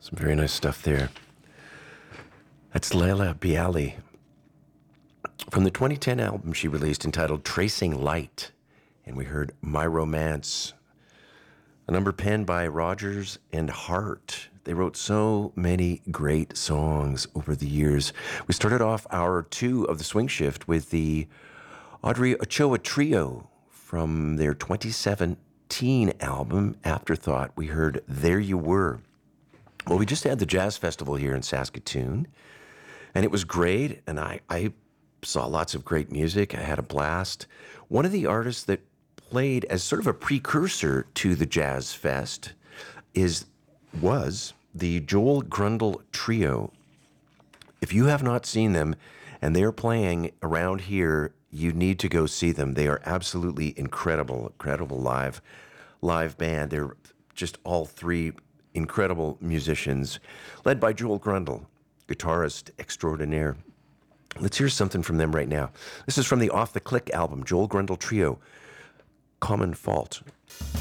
Some very nice stuff there. That's Leila Bialy from the 2010 album she released entitled Tracing Light. And we heard My Romance, a number penned by Rodgers and Hart. They wrote so many great songs over the years. We started off hour two of the Swing Shift with the Audrey Ochoa Trio from their 2017 album, Afterthought. We heard There You Were. Well, we just had the Jazz Festival here in Saskatoon, and it was great, and I saw lots of great music. I had a blast. One of the artists that played as sort of a precursor to the Jazz Fest was the Joel Grundle Trio. If you have not seen them and they're playing around here, you need to go see them. They are absolutely incredible live band. They're just all three incredible musicians, led by Joel Grundle, guitarist extraordinaire. Let's hear something from them right now. This is from the Off the Click album, Joel Grundle Trio, Common Fault.